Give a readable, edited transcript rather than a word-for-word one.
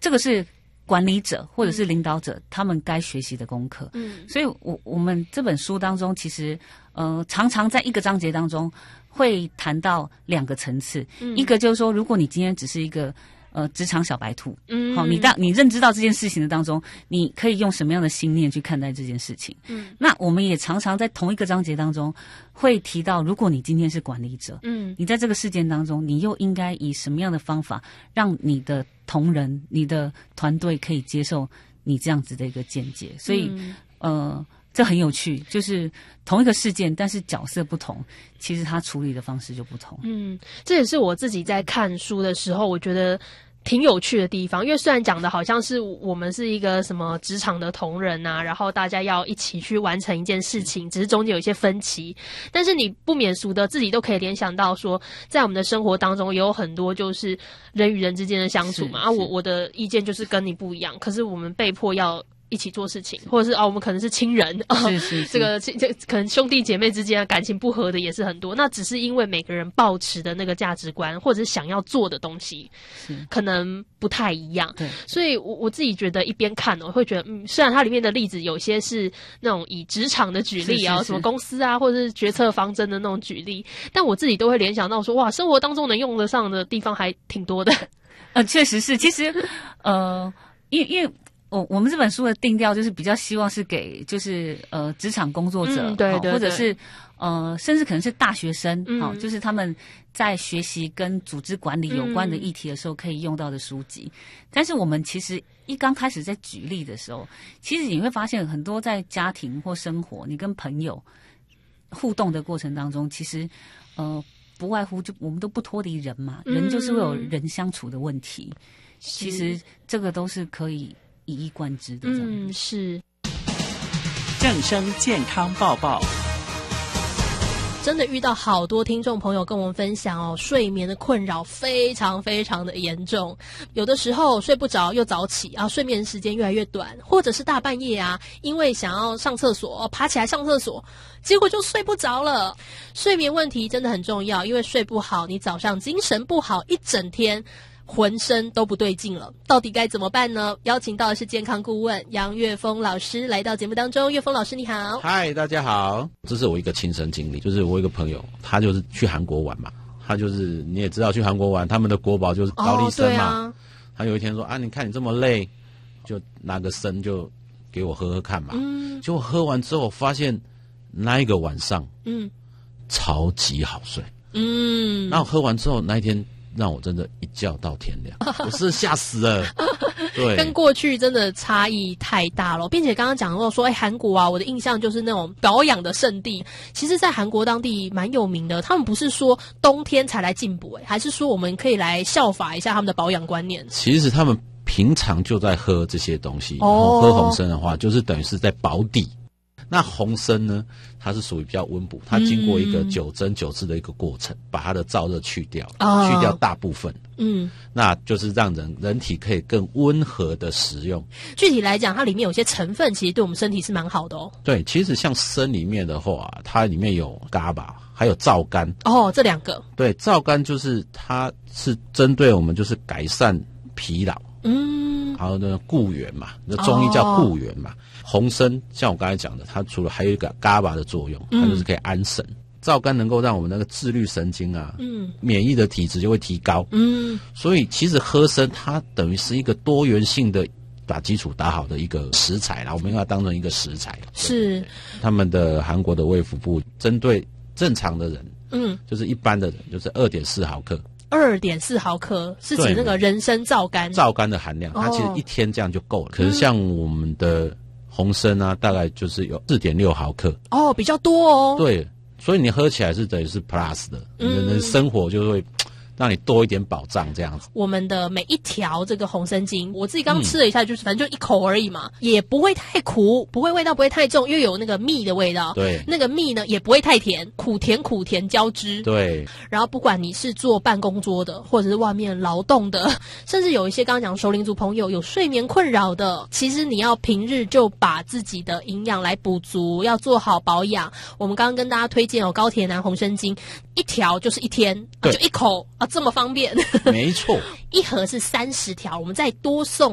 这个是管理者或者是领导者他们该学习的功课。所以我们这本书当中，其实常常在一个章节当中会谈到2个层次，一个就是说，如果你今天只是一个职场小白兔，好，你认知到这件事情的当中，你可以用什么样的心念去看待这件事情？那我们也常常在同一个章节当中会提到，如果你今天是管理者，你在这个事件当中，你又应该以什么样的方法让你的同仁、你的团队可以接受你这样子的一个见解？所以，这很有趣，就是同一个事件，但是角色不同，其实他处理的方式就不同。 这也是我自己在看书的时候，我觉得挺有趣的地方。因为虽然讲的好像是我们是一个什么职场的同仁啊，然后大家要一起去完成一件事情，只是中间有一些分歧，但是你不免俗的自己都可以联想到说，在我们的生活当中也有很多就是人与人之间的相处嘛。我的意见就是跟你不一样，可是我们被迫要一起做事情，或者是我们可能是亲人，这个可能兄弟姐妹之间感情不合的也是很多。那只是因为每个人抱持的那个价值观，或者是想要做的东西，可能不太一样。对，所以我自己觉得一边看我会觉得，虽然它里面的例子有些是那种以职场的举例啊，什么公司啊，或者是决策方针的那种举例，但我自己都会联想到说，哇，生活当中能用得上的地方还挺多的。 确实是，其实因为我们这本书的定调就是比较希望是给就是职场工作者，对，或者是甚至可能是大学生，就是他们在学习跟组织管理有关的议题的时候可以用到的书籍。但是我们其实一刚开始在举例的时候，其实你会发现很多在家庭或生活，你跟朋友互动的过程当中，其实不外乎就我们都不脱离人嘛，人就是会有人相处的问题。其实这个都是可以一以贯之的。 是。 正声健康报报。 真的遇到好多听众朋友跟我们分享睡眠的困扰非常非常的严重，有的时候睡不着又早起啊，睡眠时间越来越短，或者是大半夜啊，因为想要上厕所爬起来上厕所，结果就睡不着了。睡眠问题真的很重要，因为睡不好，你早上精神不好，一整天浑身都不对劲了，到底该怎么办呢？邀请到的是健康顾问杨岳峰老师来到节目当中。岳峰老师你好。 嗨，大家好。这是我一个亲身经历，就是我一个朋友，他就是去韩国玩嘛，他就是你也知道去韩国玩，他们的国宝就是高丽参嘛。他有一天说你看你这么累，就拿个参就给我喝喝看嘛。结果喝完之后发现那一个晚上超级好睡。然后喝完之后那一天让我真的一觉到天亮，我是吓死了。对， 跟过去真的差异太大了，并且刚刚讲到说，韩国啊，我的印象就是那种保养的圣地。其实，在韩国当地蛮有名的，他们不是说冬天才来进补，还是说我们可以来效法一下他们的保养观念？ 其实他们平常就在喝这些东西，然后喝红参的话，就是等于是在保底。那红参呢，它是属于比较温补，它经过一个9蒸9制的一个过程，把它的燥热去掉，去掉大部分。那就是让人体可以更温和的食用。 具体来讲，它里面有些成分其实对我们身体是蛮好的哦。 对，其实像参里面的话，它里面有GABA，还有皂苷。 这两个。对， 皂苷就是它是针对我们就是改善疲劳。还有呢固元嘛，那中医叫固元嘛。红参像我刚才讲的，它除了还有一个 GABA 的作用，它就是可以安神。皂苷能够让我们那个自律神经啊，免疫的体质就会提高。所以其实喝参它等于是一个多元性的把基础打好的一个食材啦，我们应该当成一个食材。是他们的韩国的卫福部针对正常的人，就是一般的人，就是2.4毫克。 2.4毫克是指那个人参皂苷的含量，它其实一天这样就够了。可是像我们的红参啊，大概就是有4.6毫克。 比较多哦。对， 所以你喝起来是等于是 plus 的，你的生活就会让你多一点保障这样子。 我们的每一条这个红参精，我自己刚吃了一下，就是反正就一口而已嘛，也不会太苦，味道不会太重，因为有那个蜜的味道。对，那个蜜呢也不会太甜，苦甜交织。对，然后不管你是做办公桌的，或者是外面劳动的，甚至有一些刚刚讲熟龄族朋友有睡眠困扰的，其实你要平日就把自己的营养来补足，要做好保养。我们刚刚跟大家推荐高铁南红参精，一条就是一天，就一口。这么方便。 没错。 一盒是30条，我们再多送